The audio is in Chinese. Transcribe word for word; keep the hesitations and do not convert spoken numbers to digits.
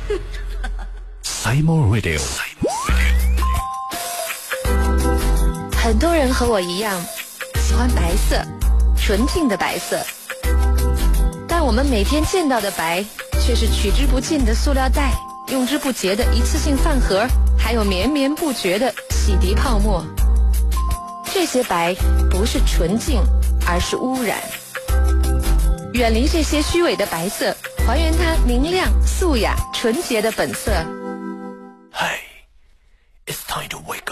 Simon Radio。 很多人和我一样喜欢白色，纯净的白色，但我们每天见到的白却是取之不尽的塑料袋，用之不竭的一次性饭盒，还有绵绵不绝的洗涤泡沫。这些白不是纯净，而是污染。远离这些虚伪的白色，还原它明亮、素雅、纯洁的本色。 Hey, it's time to wake up.